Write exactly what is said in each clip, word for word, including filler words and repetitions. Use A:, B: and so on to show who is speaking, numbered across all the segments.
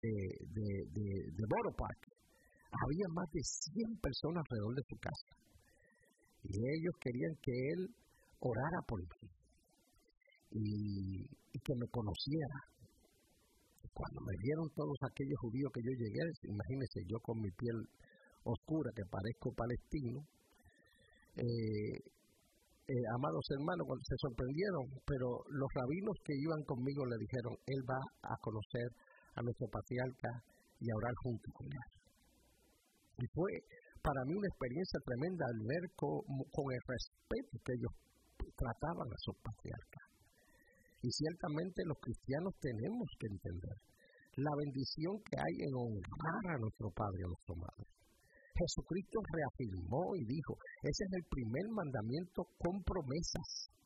A: de, de, de, de Borough Park, había más de cien personas alrededor de su casa. Y ellos querían que él orara por mí y, y que me conociera. Cuando me vieron todos aquellos judíos que yo llegué, imagínense, yo con mi piel oscura, que parezco palestino, eh, eh, amados hermanos, cuando se sorprendieron, pero los rabinos que iban conmigo le dijeron, él va a conocer a nuestro patriarca y a orar junto con él. Y fue para mí una experiencia tremenda al ver con, con el respeto que ellos trataban a sus patriarcas. Y ciertamente los cristianos tenemos que entender la bendición que hay en honrar a nuestro padre y a nuestra madre. Jesucristo reafirmó y dijo, ese es el primer mandamiento con promesas.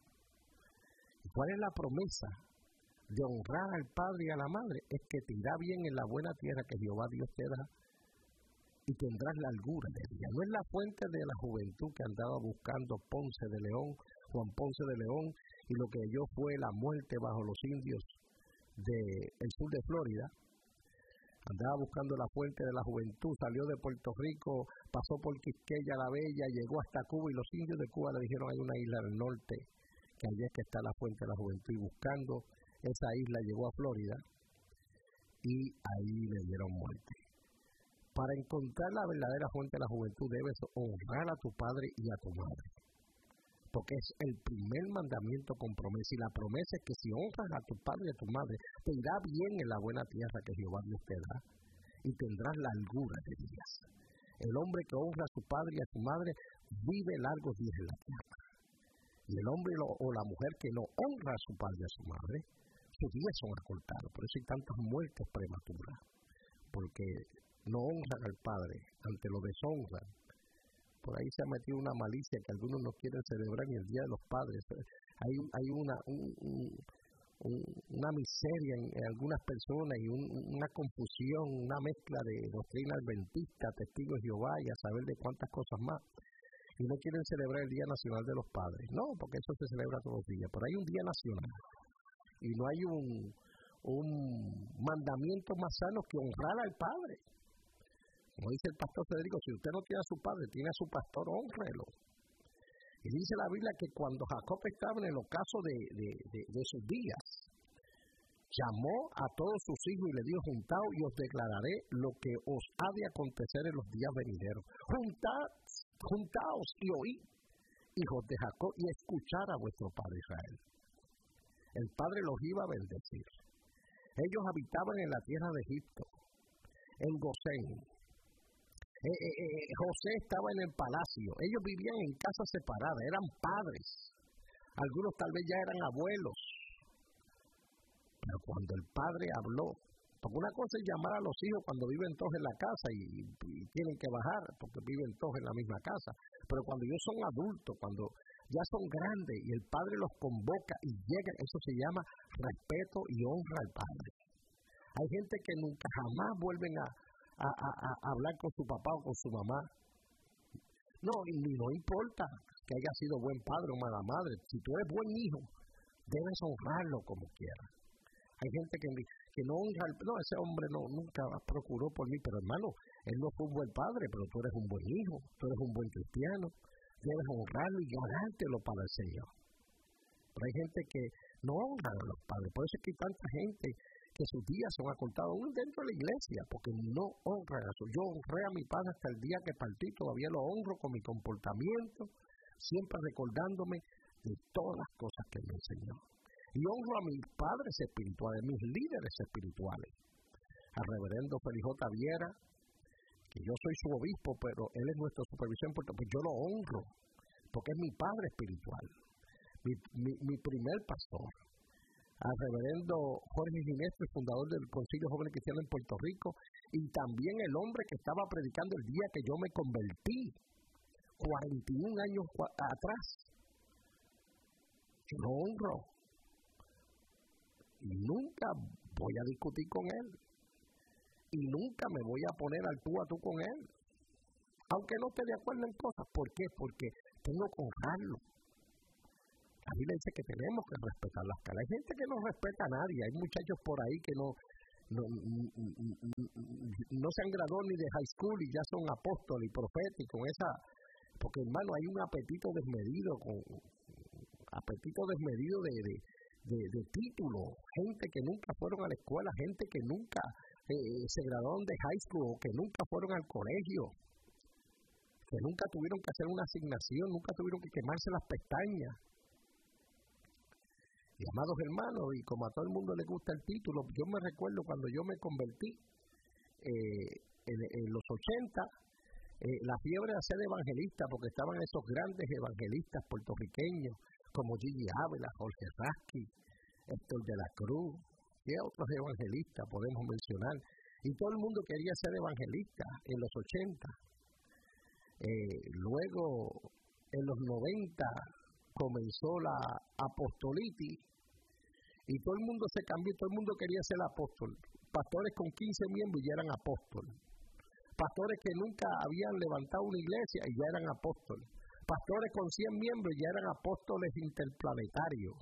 A: ¿Y cuál es la promesa de honrar al padre y a la madre? Es que te irá bien en la buena tierra que Jehová Dios te da y tendrás la largura de ella. No es la fuente de la juventud que andaba buscando Ponce de León, Juan Ponce de León, y lo que yo fue la muerte bajo los indios del sur de Florida. Andaba buscando la fuente de la juventud, salió de Puerto Rico, pasó por Quisqueya la Bella, llegó hasta Cuba, y los indios de Cuba le dijeron, hay una isla del norte, que allí es que está la fuente de la juventud, y buscando esa isla llegó a Florida, y ahí le dieron muerte. Para encontrar la verdadera fuente de la juventud debes honrar a tu padre y a tu madre, porque es el primer mandamiento con promesa, y la promesa es que si honras a tu padre y a tu madre, te irá bien en la buena tierra que Jehová Dios te da, y tendrás largura de días. El hombre que honra a su padre y a su madre vive largos días en la tierra, y el hombre o la mujer que no honra a su padre y a su madre, sus días son acortados. Por eso hay tantas muertes prematuras, porque no honran al padre, ante lo deshonran. Por ahí se ha metido una malicia que algunos no quieren celebrar ni el Día de los Padres. Hay, hay una, un, un, un, una miseria en, en algunas personas y un, una confusión, una mezcla de doctrina adventista, testigos de Jehová y a saber de cuántas cosas más. Y no quieren celebrar el Día Nacional de los Padres. No, porque eso se celebra todos los días. Pero hay un Día Nacional. Y no hay un, un mandamiento más sano que honrar al Padre. Como dice el pastor Federico, si usted no tiene a su padre, tiene a su pastor, honrelo. Y dice la Biblia que cuando Jacob estaba en el ocaso de, de, de, de sus días, llamó a todos sus hijos y le dijo, juntaos y os declararé lo que os ha de acontecer en los días venideros. Juntad, juntaos y oíd, hijos de Jacob, y escuchad a vuestro padre Israel. El Padre los iba a bendecir. Ellos habitaban en la tierra de Egipto, en Gosén. Eh, eh, eh, José estaba en el palacio. Ellos vivían en casas separadas, eran padres. Algunos tal vez ya eran abuelos. Pero cuando el padre habló, porque una cosa es llamar a los hijos cuando viven todos en la casa y, y tienen que bajar porque viven todos en la misma casa. Pero cuando ellos son adultos, cuando ya son grandes y el padre los convoca y llegan, eso se llama respeto y honra al padre. Hay gente que nunca jamás vuelven a A, a, a hablar con su papá o con su mamá. No, y no importa que haya sido buen padre o mala madre. Si tú eres buen hijo, debes honrarlo como quieras. Hay gente que, que no honra, no, ese hombre no nunca procuró por mí, pero hermano, él no fue un buen padre, pero tú eres un buen hijo, tú eres un buen cristiano, debes honrarlo y ganártelo para el Señor. Pero hay gente que no honra a los padres, por eso es que hay tanta gente que sus días son acortados aún dentro de la iglesia, porque no honran a su. Yo honré a mi padre hasta el día que partí, todavía lo honro con mi comportamiento, siempre recordándome de todas las cosas que me enseñó. Y honro a mis padres espirituales, mis líderes espirituales. Al reverendo Félix J. Viera, que yo soy su obispo, pero él es nuestro supervisor, pues yo lo honro, porque es mi padre espiritual, mi, mi, mi primer pastor. Al reverendo Jorge Ginestro, fundador del Concilio Joven Cristiano en Puerto Rico, y también el hombre que estaba predicando el día que yo me convertí, cuarenta y un años atrás. Yo lo honro. Y nunca voy a discutir con él. Y nunca me voy a poner al tú a tú con él. Aunque no esté de acuerdo en cosas. ¿Por qué? Porque tengo que honrarlo. La Biblia dice que tenemos que respetar las caras. Hay gente que no respeta a nadie. Hay muchachos por ahí que no no, no se han graduado ni de high school y ya son apóstoles y profetas y con esa, porque hermano hay un apetito desmedido, con apetito desmedido de, de, de, de título, gente que nunca fueron a la escuela, gente que nunca eh, se graduaron de high school o que nunca fueron al colegio, que nunca tuvieron que hacer una asignación, nunca tuvieron que quemarse las pestañas. Y amados hermanos, y como a todo el mundo le gusta el título, yo me recuerdo cuando yo me convertí eh, en, en los ochenta, eh, la fiebre de ser evangelista, porque estaban esos grandes evangelistas puertorriqueños, como Gigi Ávila, Jorge Rasky, Héctor de la Cruz, y otros evangelistas podemos mencionar. Y todo el mundo quería ser evangelista en los ochenta. Eh, luego, en los noventa, comenzó la apostolitis y todo el mundo se cambió, todo el mundo quería ser apóstol. Pastores con quince miembros ya eran apóstoles. Pastores que nunca habían levantado una iglesia y ya eran apóstoles. Pastores con cien miembros ya eran apóstoles interplanetarios.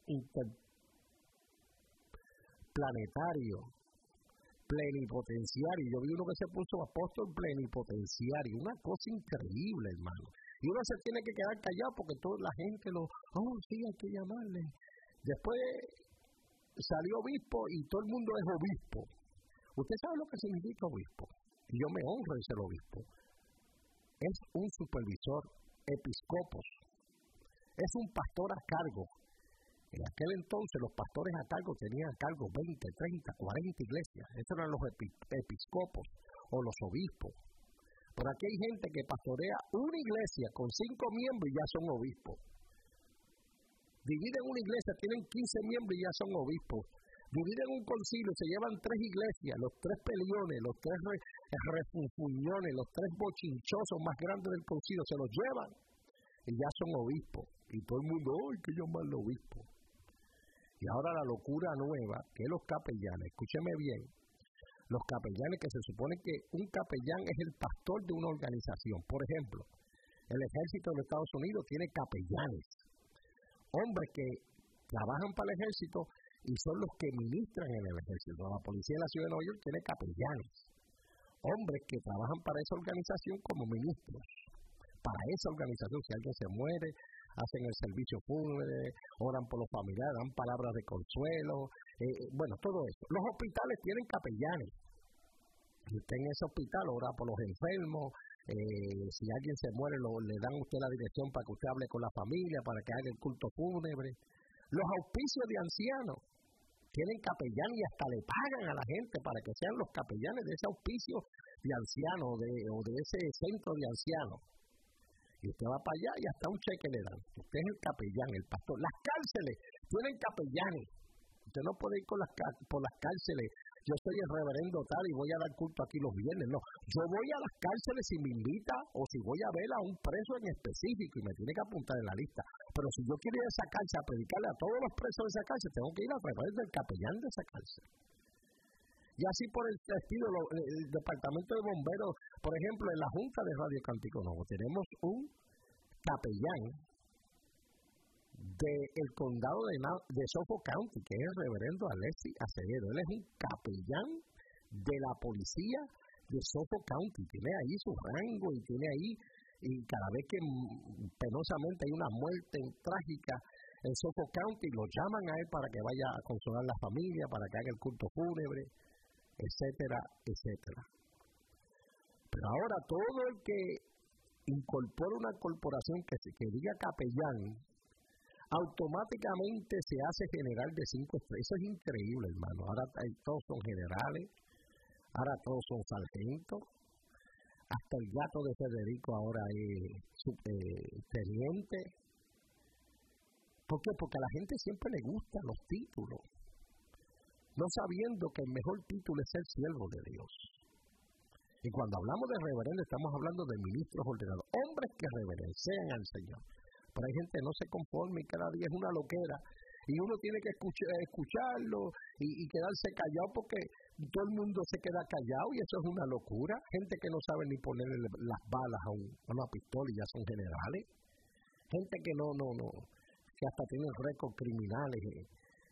A: Interplanetarios. Plenipotenciario. Yo vi uno que se puso apóstol plenipotenciario. Una cosa increíble, hermano. Y uno se tiene que quedar callado porque toda la gente lo, oh, sí, hay que llamarle. Después salió obispo y todo el mundo es obispo. ¿Usted sabe lo que significa obispo? Y yo me honro de ser obispo. Es un supervisor, episcopos. Es un pastor a cargo. En aquel entonces los pastores a cargo tenían a cargo veinte, treinta, cuarenta iglesias. Esos eran los epi- episcopos o los obispos. Por aquí hay gente que pastorea una iglesia con cinco miembros y ya son obispos. Dividen una iglesia, tienen quince miembros y ya son obispos. Dividen un concilio, se llevan tres iglesias, los tres peliones, los tres re, refunfuñones, los tres bochinchosos más grandes del concilio, se los llevan y ya son obispos. Y todo el mundo, ¡ay, que llamarlo obispo! Y ahora la locura nueva, que los capellanes, escúcheme bien, los capellanes, que se supone que un capellán es el pastor de una organización. Por ejemplo, el ejército de los Estados Unidos tiene capellanes, hombres que trabajan para el ejército y son los que ministran en el ejército. La policía de la ciudad de Nueva York tiene capellanes, hombres que trabajan para esa organización como ministros. Para esa organización, si alguien se muere, hacen el servicio fúnebre, oran por los familiares, dan palabras de consuelo, eh, bueno, todo eso. Los hospitales tienen capellanes. Si usted en ese hospital ora por los enfermos, eh, si alguien se muere, lo, le dan a usted la dirección para que usted hable con la familia, para que haga el culto fúnebre. Los auspicios de ancianos tienen capellán y hasta le pagan a la gente para que sean los capellanes de ese auspicio de ancianos de, o de ese centro de ancianos. Y usted va para allá y hasta un cheque le dan. Usted es el capellán, el pastor. Las cárceles tienen capellanes. Usted no puede ir con las, por las cárceles. Yo soy el reverendo tal y voy a dar culto aquí los viernes. No, yo voy a las cárceles si me invita o si voy a ver a un preso en específico y me tiene que apuntar en la lista. Pero si yo quiero ir a esa cárcel a predicarle a todos los presos de esa cárcel, tengo que ir a través del capellán de esa cárcel. Y así por el estilo, el departamento de bomberos, por ejemplo, en la Junta de Radio Cántico Nuevo, tenemos un capellán del condado de, de Suffolk County, que es el reverendo Alexis Acevedo. Él es un capellán de la policía de Suffolk County. Tiene ahí su rango y tiene ahí, y cada vez que penosamente hay una muerte trágica en Suffolk County, lo llaman a él para que vaya a consolar a la familia, para que haga el culto fúnebre, etcétera, etcétera. Pero ahora todo el que incorpora una corporación que, que diga capellán, automáticamente se hace general de cinco estrellas. Eso es increíble, hermano. Ahora todos son generales, ahora todos son sargentos, hasta el gato de Federico ahora es eh, teniente. ¿Por qué? Porque a la gente siempre le gustan los títulos, no sabiendo que el mejor título es ser siervo de Dios. Y cuando hablamos de reverendo, estamos hablando de ministros ordenados, hombres que reverencian al Señor. Pero hay gente que no se conforma y cada día es una loquera. Y uno tiene que escuchar, escucharlo y, y quedarse callado porque todo el mundo se queda callado y eso es una locura. Gente que no sabe ni ponerle las balas a, un, a una pistola y ya son generales. Gente que no, no, no, que hasta tienen récords criminales.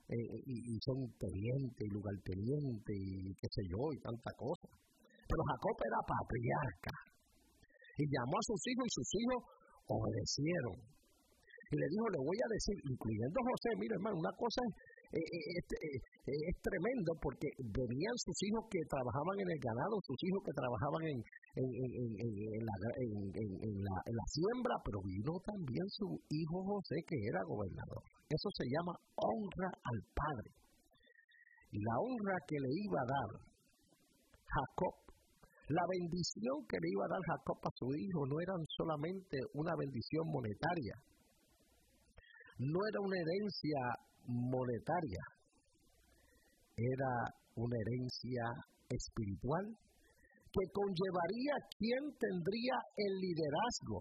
A: eh, y, y son teniente y lugarteniente y qué sé yo y tanta cosa. Pero Jacob era patriarca y llamó a sus hijos y sus hijos obedecieron. Y le dijo, le voy a decir, incluyendo José, mira hermano, una cosa es, eh, eh, eh, eh, es tremendo porque venían sus hijos que trabajaban en el ganado, sus hijos que trabajaban en, en, en, en, en, la, en, en, en, la, en la siembra, pero vino también su hijo José que era gobernador. Eso se llama honra al padre. Y la honra que le iba a dar Jacob, la bendición que le iba a dar Jacob a su hijo no era solamente una bendición monetaria, no era una herencia monetaria, era una herencia espiritual que conllevaría quién tendría el liderazgo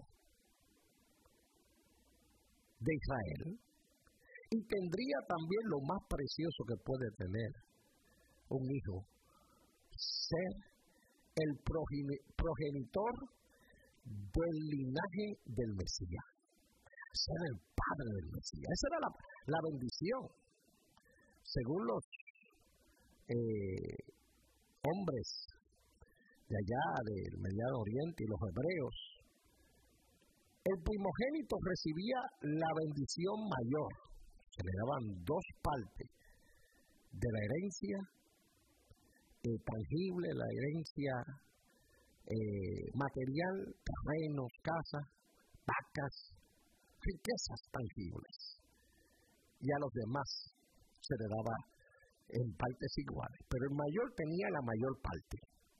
A: de Israel y tendría también lo más precioso que puede tener un hijo, ser el progenitor del linaje del Mesías, ser el padre del Mesías. Esa era la, la bendición. Según los eh, hombres de allá del Mediano Oriente y los hebreos, el primogénito recibía la bendición mayor. Se le daban dos partes de la herencia eh, tangible, la herencia eh, material, terrenos, casas, vacas, riquezas tangibles. Y a los demás se le daba en partes iguales, pero el mayor tenía la mayor parte.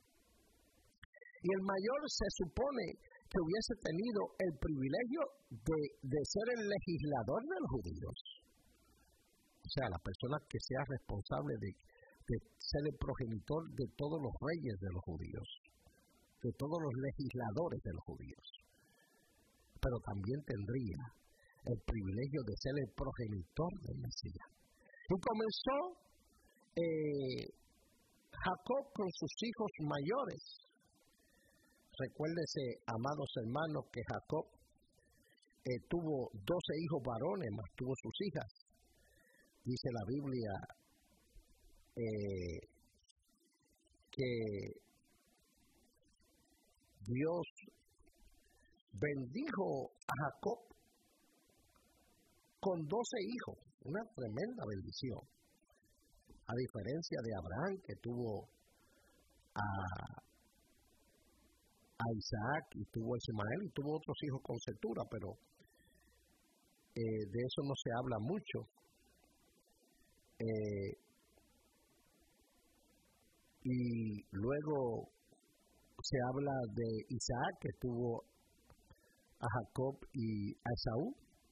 A: Y el mayor se supone que hubiese tenido el privilegio de, de ser el legislador de los judíos. O sea, la persona que sea responsable de, de ser el progenitor de todos los reyes de los judíos, de todos los legisladores de los judíos. Pero también tendría el privilegio de ser el progenitor del Mesías. Y comenzó eh, Jacob con sus hijos mayores. Recuérdese, amados hermanos, que Jacob eh, tuvo doce hijos varones, más tuvo sus hijas. Dice la Biblia eh, que Dios bendijo a Jacob con doce hijos, una tremenda bendición. A diferencia de Abraham, que tuvo a, a Isaac y tuvo a Ismael y tuvo otros hijos con Cetura, pero eh, de eso no se habla mucho. Eh, y luego se habla de Isaac, que tuvo a Jacob y a Esaú.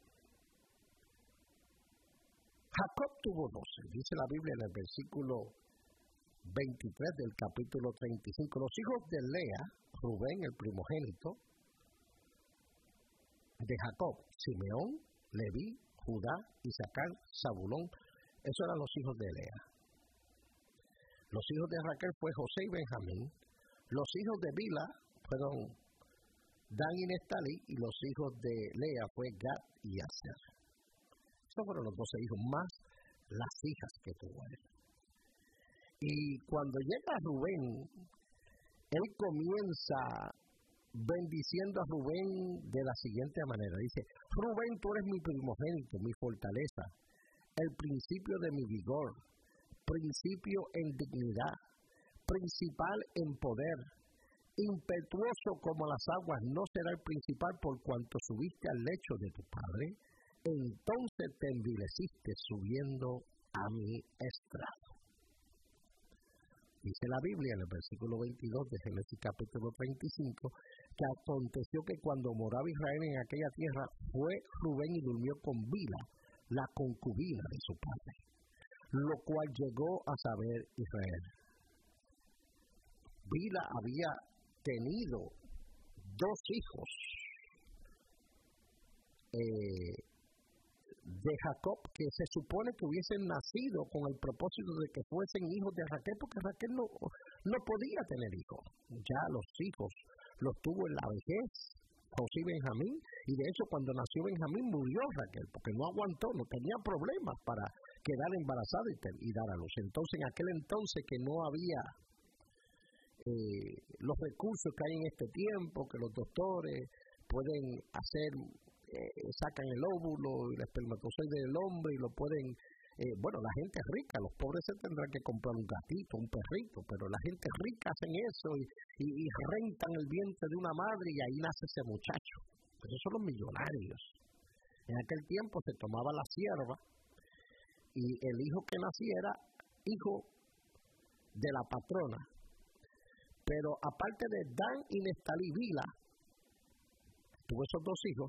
A: Jacob tuvo doce, dice la Biblia en el versículo veintitrés del capítulo treinta y cinco. Los hijos de Lea, Rubén, el primogénito de Jacob, Simeón, Leví, Judá, Isaacar, Zabulón, esos eran los hijos de Lea. Los hijos de Raquel fue José y Benjamín. Los hijos de Bila fueron Dan y Neftalí, y los hijos de Lea fue Gad y Aser. Estos fueron los doce hijos, más las hijas que tuvo él. Y cuando llega Rubén, él comienza bendiciendo a Rubén de la siguiente manera. Dice, Rubén, tú eres mi primogénito, mi fortaleza, el principio de mi vigor, principio en dignidad, principal en poder, impetuoso como las aguas, no será el principal por cuanto subiste al lecho de tu padre, entonces te envileciste subiendo a mi estrado. Dice la Biblia en el versículo veintidós de Génesis capítulo treinta y cinco, que aconteció que cuando moraba Israel en aquella tierra, fue Rubén y durmió con Bila, la concubina de su padre, lo cual llegó a saber Israel. Bila había tenido dos hijos eh, de Jacob que se supone que hubiesen nacido con el propósito de que fuesen hijos de Raquel, porque Raquel no, no podía tener hijos. Ya los hijos los tuvo en la vejez, José y Benjamín, y de hecho cuando nació Benjamín murió Raquel, porque no aguantó, no tenía problemas para quedar embarazada y, y dar a luz. Entonces, en aquel entonces que no había eh, los recursos que hay en este tiempo, que los doctores pueden hacer, eh, sacan el óvulo y el espermatozoide del hombre y lo pueden, eh, bueno, la gente rica, los pobres se tendrán que comprar un gatito, un perrito, pero la gente rica hacen eso y, y, y rentan el vientre de una madre y ahí nace ese muchacho. Esos son los millonarios. En aquel tiempo se tomaba la sierva y el hijo que naciera, hijo de la patrona. Pero aparte de Dan y Neftalí Bila, tuvo esos dos hijos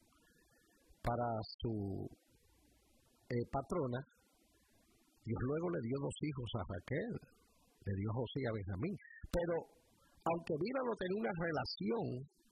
A: para su eh, patrona. Dios luego le dio dos hijos a Raquel, le dio a José y a Benjamín. Pero aunque Bila no tenía una relación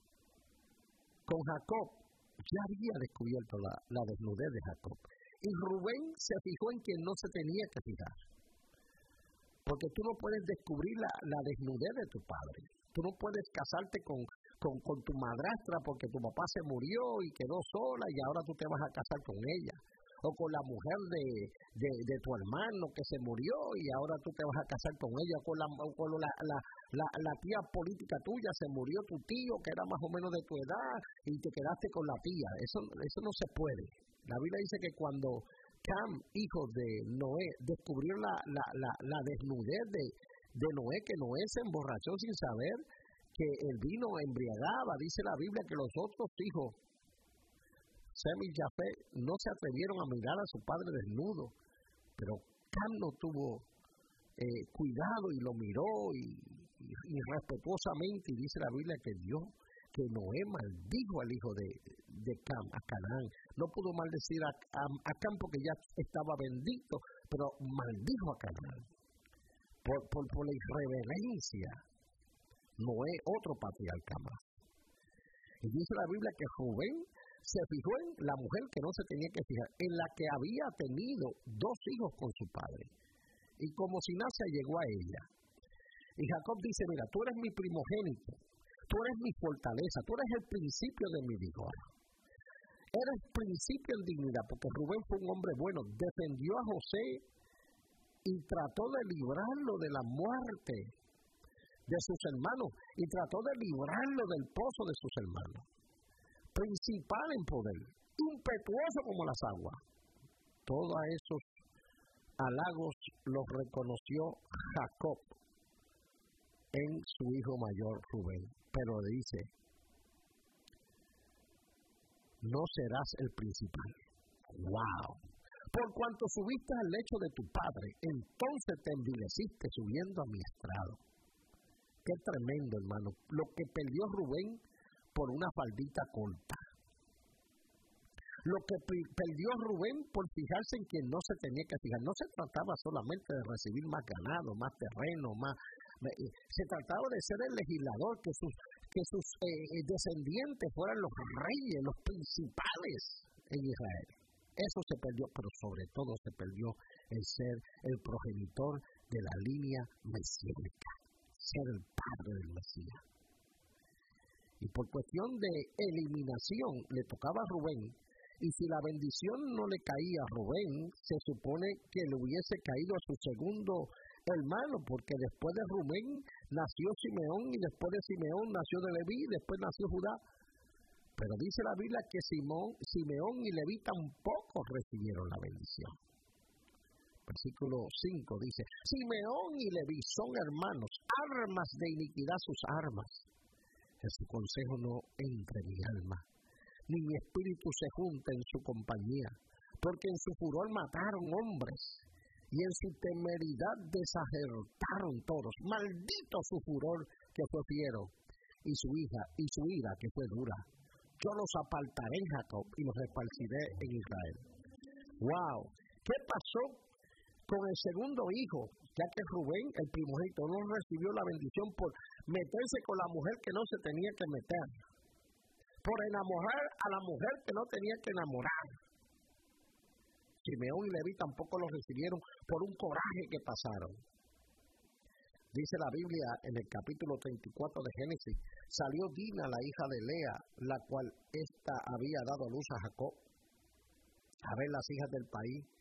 A: con Jacob, ya había descubierto la, la desnudez de Jacob. Y Rubén se fijó en quien no se tenía que fijar. Porque tú no puedes descubrir la, la desnudez de tu padre. Tú no puedes casarte con, con, con tu madrastra porque tu papá se murió y quedó sola y ahora tú te vas a casar con ella. O con la mujer de, de, de tu hermano que se murió y ahora tú te vas a casar con ella. O con, la, o con la, la, la, la tía política tuya, se murió tu tío que era más o menos de tu edad y te quedaste con la tía. Eso, eso no se puede. La Biblia dice que cuando Cam, hijo de Noé, descubrió la, la, la, la desnudez de, de Noé, que Noé se emborrachó sin saber que el vino embriagaba. Dice la Biblia que los otros hijos, Sem y Jafet, no se atrevieron a mirar a su padre desnudo, pero Cam no tuvo eh, cuidado y lo miró y, y, y respetuosamente, y dice la Biblia que Dios, que Noé maldijo al hijo de, de Cam, a Canaán. No pudo maldecir a, a, a Cam porque ya estaba bendito, pero maldijo a Canaán por, por, por la irreverencia. Noé, otro patriarca más. Y dice la Biblia que Rubén se fijó en la mujer que no se tenía que fijar, en la que había tenido dos hijos con su padre. Y como si nace llegó a ella. Y Jacob dice, mira, tú eres mi primogénito, tú eres mi fortaleza, tú eres el principio de mi vigor. Eres principio en dignidad, porque Rubén fue un hombre bueno, defendió a José y trató de librarlo de la muerte de sus hermanos y trató de librarlo del pozo de sus hermanos. Principal en poder, impetuoso como las aguas. Todos esos halagos los reconoció Jacob en su hijo mayor Rubén, pero le dice, no serás el principal. ¡Wow! Por cuanto subiste al lecho de tu padre, entonces te envileciste subiendo a mi estrado. Qué tremendo, hermano, lo que perdió Rubén por una faldita corta. Lo que perdió Rubén por fijarse en quien no se tenía que fijar. No se trataba solamente de recibir más ganado, más terreno, más... Se trataba de ser el legislador, que sus, que sus eh, descendientes fueran los reyes, los principales en Israel. Eso se perdió, pero sobre todo se perdió el ser el progenitor de la línea mesiánica, ser el padre del Mesías. Y por cuestión de eliminación le tocaba a Rubén, y si la bendición no le caía a Rubén, se supone que le hubiese caído a su segundo hermano, porque después de Rubén nació Simeón, y después de Simeón nació de Leví, y después nació Judá. Pero dice la Biblia que Simón, Simeón y Leví tampoco recibieron la bendición. Versículo cinco dice, Simeón y Leví son hermanos, armas de iniquidad sus armas. En su consejo no entre mi alma, ni mi espíritu se junta en su compañía, porque en su furor mataron hombres, y en su temeridad desacertaron todos. Maldito su furor que fue fiero, y su hija, y su ira que fue dura. Yo los apartaré en Jacob y los esparciré en Israel. ¡Wow! ¿Qué pasó con el segundo hijo? Ya que Rubén, el primogénito, no recibió la bendición por meterse con la mujer que no se tenía que meter, por enamorar a la mujer que no tenía que enamorar. Simeón y Leví tampoco lo recibieron por un coraje que pasaron. Dice la Biblia en el capítulo treinta y cuatro de Génesis, salió Dina, la hija de Lea, la cual ésta había dado a luz a Jacob, a ver las hijas del país,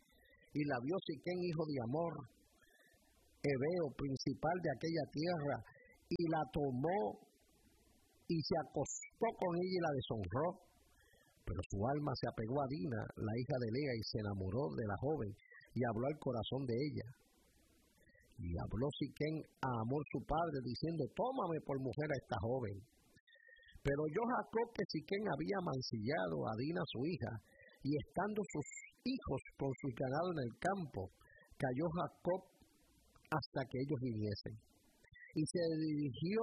A: y la vio Siquén, hijo de Hamor, heveo, principal de aquella tierra, y la tomó y se acostó con ella y la deshonró. Pero su alma se apegó a Dina, la hija de Lea, y se enamoró de la joven, y habló al corazón de ella. Y habló Siquén a Hamor su padre, diciendo, tómame por mujer a esta joven. Pero oyó Jacob que Siquén había mancillado a Dina su hija, y estando sus hijos con sus ganados en el campo, cayó Jacob hasta que ellos viniesen. Y se dirigió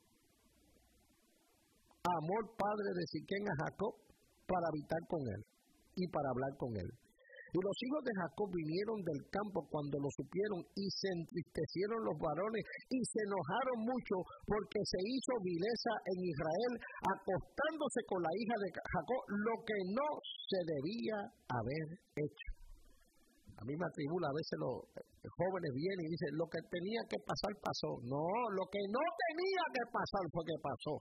A: Hamor, padre de Siquén, a Jacob para habitar con él y para hablar con él. Y los hijos de Jacob vinieron del campo cuando lo supieron, y se entristecieron los varones y se enojaron mucho, porque se hizo vileza en Israel, acostándose con la hija de Jacob, lo que no se debía haber hecho. A mí me atribula a veces los jóvenes vienen y dicen, lo que tenía que pasar pasó. No, lo que no tenía que pasar fue que pasó.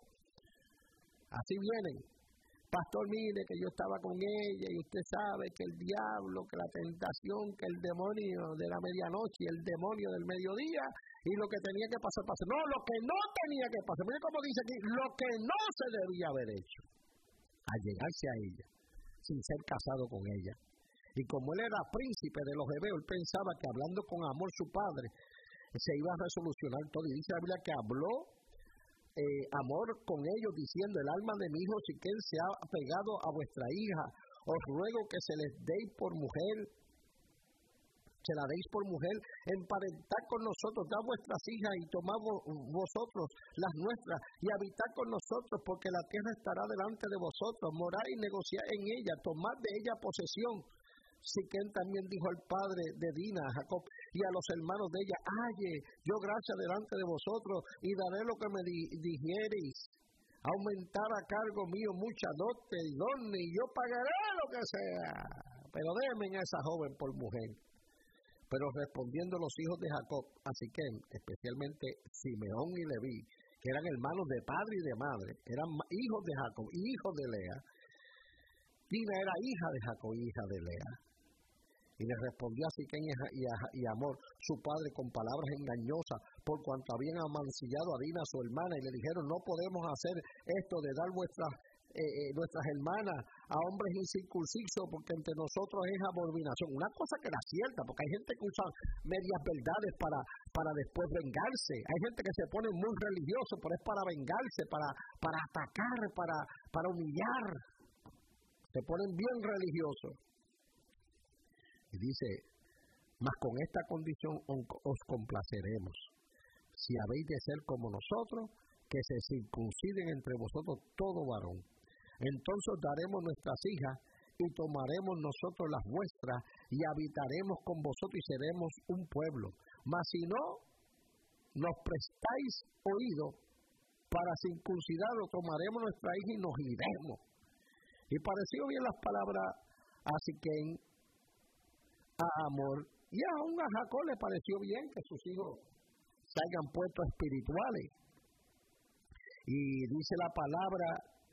A: Así vienen. Pastor, mire que yo estaba con ella y usted sabe que el diablo, que la tentación, que el demonio de la medianoche y el demonio del mediodía, y lo que tenía que pasar, pasó. No, lo que no tenía que pasar. Mire cómo dice aquí, lo que no se debía haber hecho. Al llegarse a ella, sin ser casado con ella. Y como él era príncipe de los heveos, él pensaba que hablando con Hamor su padre, se iba a resolucionar todo. Y dice la Biblia que habló Eh, Hamor con ellos, diciendo, el alma de mi hijo Siquén se ha pegado a vuestra hija, os ruego que se les deis por mujer, se la deis por mujer, emparentad con nosotros, da vuestras hijas y tomad vosotros las nuestras, y habitad con nosotros, porque la tierra estará delante de vosotros, morad y negociad en ella, tomad de ella posesión. Siquén también dijo al padre de Dina, a Jacob, y a los hermanos de ella, halle yo gracia delante de vosotros, y daré lo que me di- dijereis. Aumentar a cargo mío mucha dote y dones, y yo pagaré lo que sea. Pero denme a esa joven por mujer. Pero respondiendo los hijos de Jacob a Siquén, especialmente Simeón y Leví, que eran hermanos de padre y de madre, eran hijos de Jacob y hijos de Lea. Dina era hija de Jacob y hija de Lea. Y le respondió a Siquén y a, y a Hamor, su padre, con palabras engañosas, por cuanto habían amancillado a Dina, su hermana, y le dijeron, no podemos hacer esto de dar vuestras, eh, eh, nuestras hermanas a hombres incircuncisos, porque entre nosotros es abominación. Una cosa que era cierta, porque hay gente que usa medias verdades para, para después vengarse. Hay gente que se pone muy religioso, pero es para vengarse, para, para atacar, para, para humillar. Se ponen bien religiosos. Y dice, mas con esta condición os complaceremos, si habéis de ser como nosotros, que se circunciden entre vosotros todo varón. Entonces daremos nuestras hijas y tomaremos nosotros las vuestras y habitaremos con vosotros y seremos un pueblo. Mas si no nos prestáis oído para circuncidarlo, tomaremos nuestra hija y nos iremos. Y pareció bien las palabras a Siquén, a Hamor, y aún a Jacob le pareció bien que sus hijos se hayan puesto espirituales. Y dice la palabra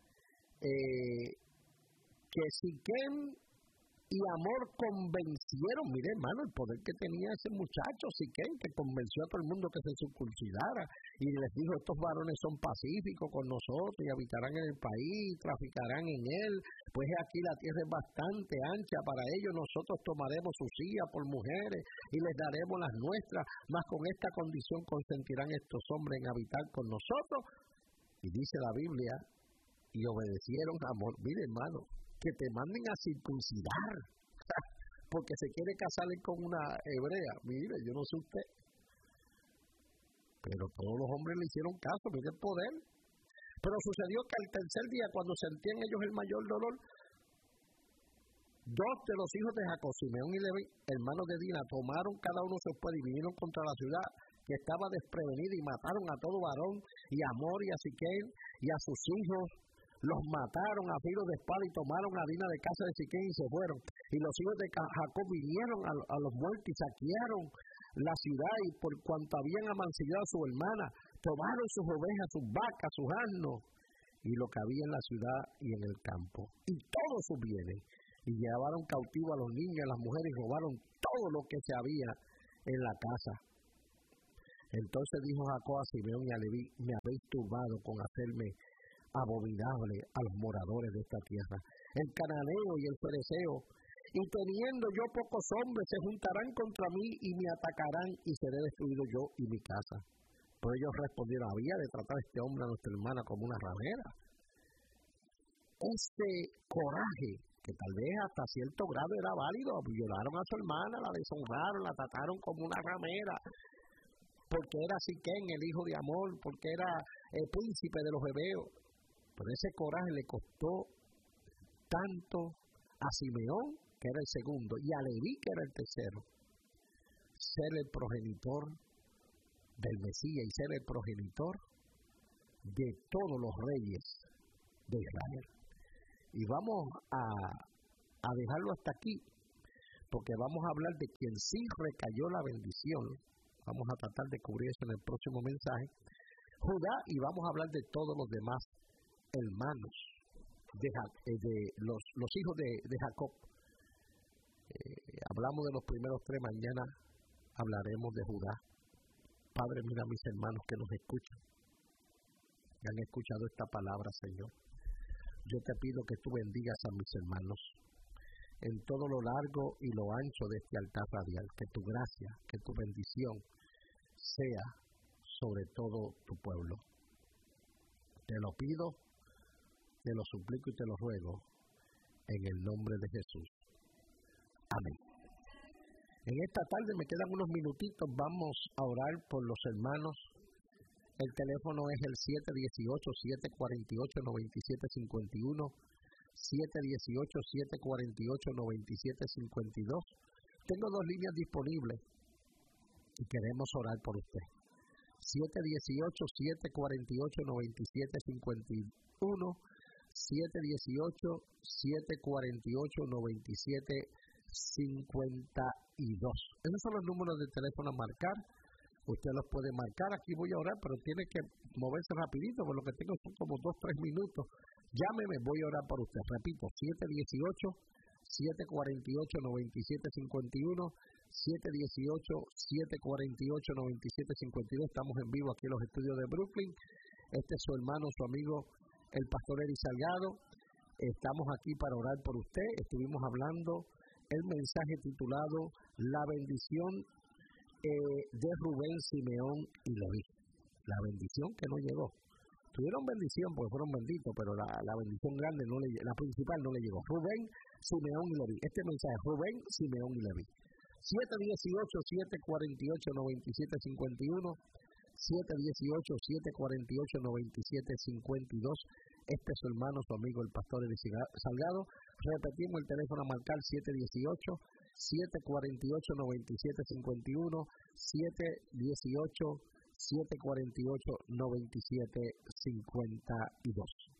A: eh, que Siquén y Hamor convencieron, mire hermano, el poder que tenía ese muchacho Siquén, que convenció a todo el mundo que se circuncidara, y les dijo, estos varones son pacíficos con nosotros, y habitarán en el país, traficarán en él, pues aquí la tierra es bastante ancha para ellos, nosotros tomaremos sus hijas por mujeres, y les daremos las nuestras, mas con esta condición consentirán estos hombres en habitar con nosotros. Y dice la Biblia, y obedecieron a Hamor. Mire hermano, que te manden a circuncidar porque se quiere casar con una hebrea. Mire, yo no sé usted, pero todos los hombres le hicieron caso, mire el poder. Pero sucedió que al tercer día, cuando sentían ellos el mayor dolor, dos de los hijos de Jacob, Simeón y Leví, hermanos de Dina, tomaron cada uno su espada y vinieron contra la ciudad que estaba desprevenida y mataron a todo varón, y a Hamor y a Siquén y a sus hijos. Los mataron a filo de espada y tomaron a Dina de casa de Siquén y se fueron. Y los hijos de Jacob vinieron a, a los muertos y saquearon la ciudad, y por cuanto habían amancillado a su hermana, tomaron sus ovejas, sus vacas, sus asnos, y lo que había en la ciudad y en el campo, y todos sus bienes, y llevaron cautivo a los niños y a las mujeres y robaron todo lo que se había en la casa. Entonces dijo Jacob a Simeón y a Leví: me habéis turbado con hacerme abominable a los moradores de esta tierra. El cananeo y el fereceo, y teniendo yo pocos hombres, se juntarán contra mí y me atacarán, y seré destruido yo y mi casa. Pero ellos respondieron: había de tratar a este hombre, a nuestra hermana, como una ramera. Este coraje, que tal vez hasta cierto grado era válido, violaron a su hermana, la deshonraron, la trataron como una ramera, porque era Siquén, el hijo de Amor, porque era el príncipe de los hebeos. Pero ese coraje le costó tanto a Simeón, que era el segundo, y a Leví, que era el tercero, ser el progenitor del Mesías y ser el progenitor de todos los reyes de Israel. Y vamos a, a dejarlo hasta aquí, porque vamos a hablar de quien sí recayó la bendición. Vamos a tratar de cubrir eso en el próximo mensaje, Judá, y vamos a hablar de todos los demás hermanos de, de los, los hijos de, de Jacob. Eh, hablamos de los primeros tres, mañana hablaremos de Judá. Padre, mira a mis hermanos que nos escuchan, que han escuchado esta palabra, Señor. Yo te pido que tú bendigas a mis hermanos en todo lo largo y lo ancho de este altar radial, que tu gracia, que tu bendición sea sobre todo tu pueblo. Te lo pido, te lo suplico y te lo ruego en el nombre de Jesús. Amén. En esta tarde me quedan unos minutitos, vamos a orar por los hermanos. El teléfono es el siete uno ocho, siete cuatro ocho, nueve siete cinco uno, siete uno ocho, siete cuatro ocho, nueve siete cinco dos. Tengo dos líneas disponibles y queremos orar por usted. siete uno ocho, siete cuatro ocho, nueve siete cinco uno, siete uno ocho, siete cuatro ocho, nueve siete cinco dos. Esos son los números de teléfono a marcar. Usted los puede marcar, aquí voy a orar, pero tiene que moverse rapidito, por lo que tengo son como dos, tres minutos. Llámeme, voy a orar por usted. Repito, siete uno ocho, siete cuatro ocho, nueve siete cinco uno, siete uno ocho, siete cuatro ocho, nueve siete cinco dos. Estamos en vivo aquí en los estudios de Brooklyn. Este es su hermano, su amigo, el pastor Eri Salgado. Estamos aquí para orar por usted. Estuvimos hablando el mensaje titulado La bendición Eh, de Rubén, Simeón y Leví. La bendición que no llegó. Tuvieron bendición porque fueron benditos, pero la, la bendición grande, no le, la principal no le llegó. Rubén, Simeón y Leví. Este mensaje, Rubén, Simeón y Leví. siete uno ocho, siete cuatro ocho, nueve siete cinco uno, siete uno ocho, siete cuatro ocho, nueve siete cinco dos. Este es su hermano, su amigo, el pastor Eri Salgado. Repetimos el teléfono a marcar: siete uno ocho, siete cuatro ocho, nueve siete cinco uno, siete uno ocho, siete cuatro ocho, nueve siete cinco dos.